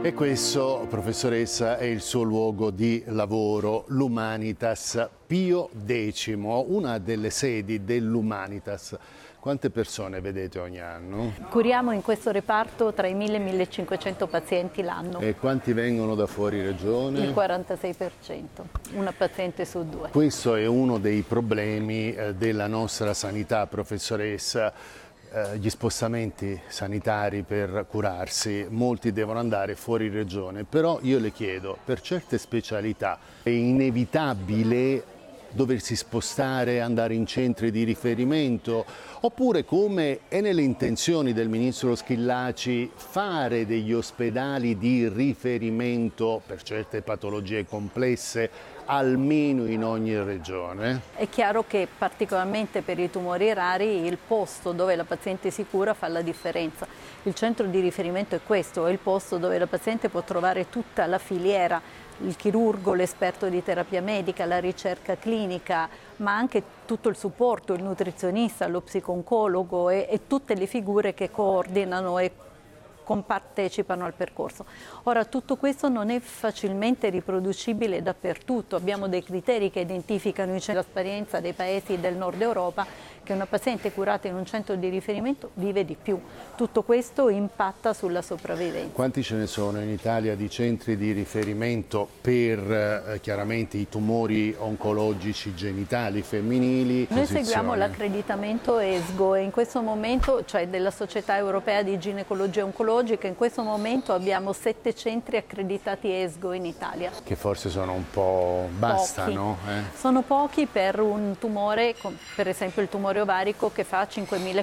E questo, professoressa, è il suo luogo di lavoro, l'Humanitas Pio X, una delle sedi dell'Humanitas. Quante persone vedete ogni anno? Curiamo in questo reparto tra i 1.000 e 1.500 pazienti l'anno. E quanti vengono da fuori regione? Il 46%, una paziente su due. Questo è uno dei problemi della nostra sanità, professoressa. Gli spostamenti sanitari per curarsi, molti devono andare fuori regione, però io le chiedo, per certe specialità è inevitabile doversi spostare, andare in centri di riferimento, oppure, come è nelle intenzioni del ministro Schillaci, fare degli ospedali di riferimento per certe patologie complesse almeno in ogni regione? È chiaro che particolarmente per i tumori rari il posto dove la paziente si cura fa la differenza. Il centro di riferimento è questo, è il posto dove la paziente può trovare tutta la filiera, il chirurgo, l'esperto di terapia medica, la ricerca clinica, ma anche tutto il supporto, il nutrizionista, lo psico-oncologo e tutte le figure che coordinano e compartecipano al percorso. Ora, tutto questo non è facilmente riproducibile dappertutto. Abbiamo dei criteri che identificano l'esperienza dei paesi del nord Europa, che una paziente curata in un centro di riferimento vive di più. Tutto questo impatta sulla sopravvivenza. Quanti ce ne sono in Italia di centri di riferimento per chiaramente i tumori oncologici genitali femminili? Noi seguiamo l'accreditamento ESGO e in questo momento, cioè della Società Europea di Ginecologia Oncologica, in questo momento abbiamo 7 centri accreditati ESGO in Italia. Che forse sono un po' bastano. Sono pochi per un tumore, per esempio il tumore ovarico, che fa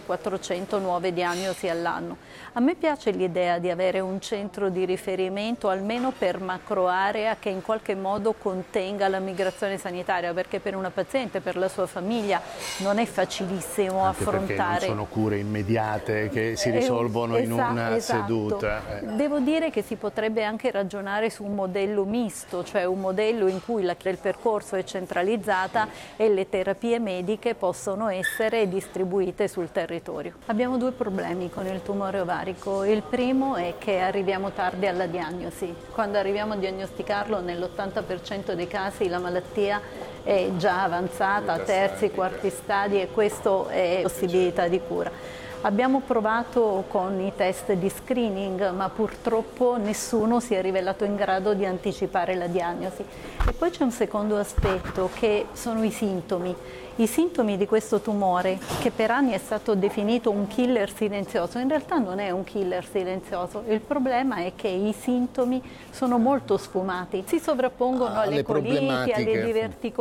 5.400 nuove diagnosi all'anno. A me piace l'idea di avere un centro di riferimento almeno per macroarea che in qualche modo contenga la migrazione sanitaria, perché per una paziente, per la sua famiglia non è facilissimo anche affrontare. Perché non sono cure immediate che si risolvono in una seduta. Devo dire che si potrebbe anche ragionare su un modello misto, cioè un modello in cui il percorso è centralizzata e le terapie mediche possono essere distribuite sul territorio. Abbiamo 2 problemi con il tumore ovarico. Il primo è che arriviamo tardi alla diagnosi. Quando arriviamo a diagnosticarlo, nell'80% dei casi la malattia è già avanzata, terzi, quarti stadi, e questo è possibilità di cura. Abbiamo provato con i test di screening, ma purtroppo nessuno si è rivelato in grado di anticipare la diagnosi. E poi c'è un secondo aspetto, che sono i sintomi. I sintomi di questo tumore, che per anni è stato definito un killer silenzioso, in realtà non è un killer silenzioso. Il problema è che i sintomi sono molto sfumati, si sovrappongono alle coliti, alle diverticoliti.